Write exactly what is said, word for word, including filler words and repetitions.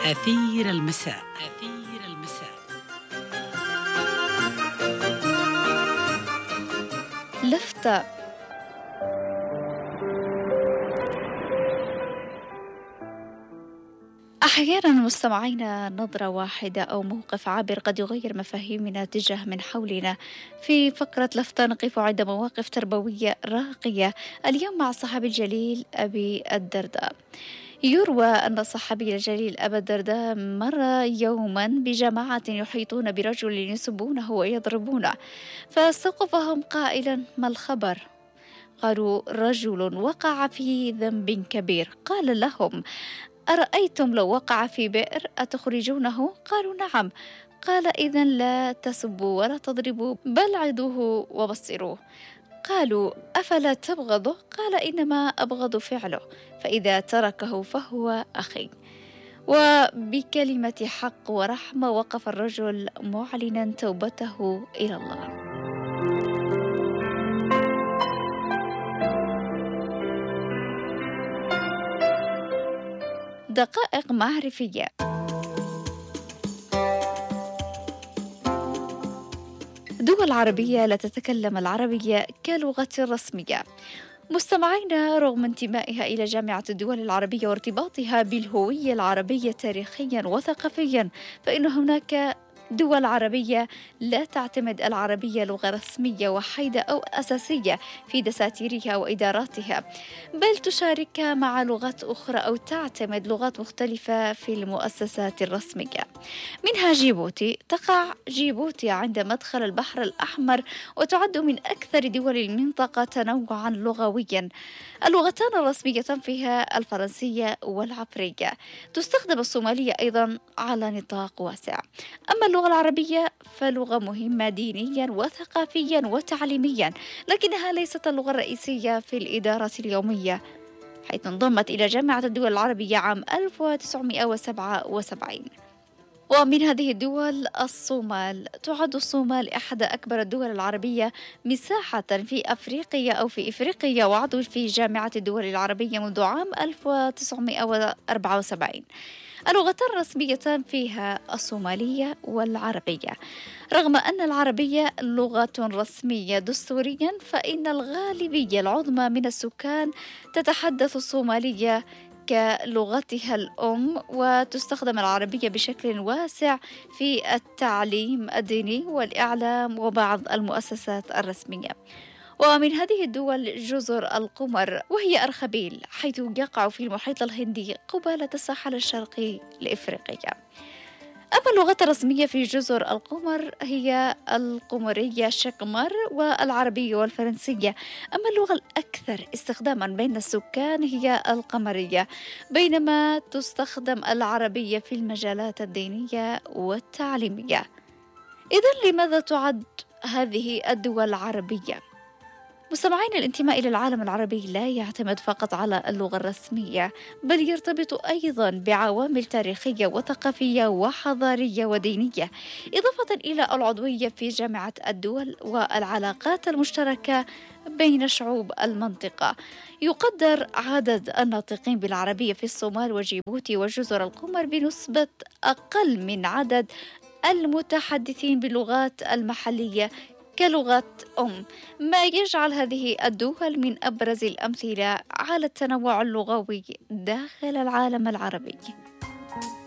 أثير المساء. أثير المساء. لفتة. أحيانا مستمعينا نظرة واحدة أو موقف عابر قد يغير مفاهيمنا تجاه من حولنا. في فقرة لفتة نقف عند مواقف تربوية راقية اليوم مع الصحابي الجليل أبي الدرداء. يروى أن الصحابي الجليل أبا الدرداء مر يوما بجماعة يحيطون برجل يسبونه ويضربونه، فاستوقفهم قائلا: ما الخبر؟ قالوا: رجل وقع في ذنب كبير. قال لهم: أرأيتم لو وقع في بئر أتخرجونه؟ قالوا: نعم. قال: إذن لا تسبوا ولا تضربوا، بل عظوه وبصروه. قالوا: أفلا تبغضه؟ قال: إنما أبغض فعله، فإذا تركه فهو أخي. وبكلمة حق ورحمة وقف الرجل معلنا توبته إلى الله. دقائق معرفية. دول عربية لا تتكلم العربية كلغة رسمية. مستمعينا، رغم انتمائها إلى جامعة الدول العربية وارتباطها بالهوية العربية تاريخيا وثقافيا، فإن هناك دول عربية لا تعتمد العربية لغة رسمية وحيدة أو أساسية في دساتيرها وإداراتها، بل تشاركها مع لغات أخرى أو تعتمد لغات مختلفة في المؤسسات الرسمية. منها جيبوتي. تقع جيبوتي عند مدخل البحر الأحمر، وتعد من أكثر دول المنطقة تنوعا لغويا. اللغتان الرسميتان فيها الفرنسية والعبرية. تستخدم الصومالية أيضا على نطاق واسع. أما اللغة العربية فلغة مهمة دينيا وثقافيا وتعليميا، لكنها ليست اللغة الرئيسية في الإدارة اليومية، حيث انضمت إلى جامعة الدول العربية عام ألف وتسعمائة وسبعة وسبعين. ومن هذه الدول الصومال. تعد الصومال إحدى أكبر الدول العربية مساحة في أفريقيا أو في إفريقيا، وعضو في جامعة الدول العربية منذ عام ألف وتسعمائة وأربعة وسبعين. اللغتان الرسميتان فيها الصومالية والعربية. رغم أن العربية لغة رسمية دستوريا، فإن الغالبية العظمى من السكان تتحدث الصومالية كلغتها الأم، وتستخدم العربية بشكل واسع في التعليم الديني والإعلام وبعض المؤسسات الرسمية. ومن هذه الدول جزر القمر، وهي أرخبيل، حيث يقع في المحيط الهندي قبالة الساحل الشرقي لإفريقيا. أما اللغة الرسمية في جزر القمر هي القمرية شقمر والعربية والفرنسية. أما اللغة الأكثر استخداما بين السكان هي القمرية، بينما تستخدم العربية في المجالات الدينية والتعليمية. إذن لماذا تعد هذه الدول عربية؟ مستمعين، الانتماء إلى العالم العربي لا يعتمد فقط على اللغة الرسمية، بل يرتبط أيضا بعوامل تاريخية وثقافية وحضارية ودينية، إضافة إلى العضوية في جامعة الدول والعلاقات المشتركة بين شعوب المنطقة. يقدر عدد الناطقين بالعربية في الصومال وجيبوتي وجزر القمر بنسبة أقل من عدد المتحدثين باللغات المحلية كلغة أم، ما يجعل هذه الدول من أبرز الأمثلة على التنوع اللغوي داخل العالم العربي.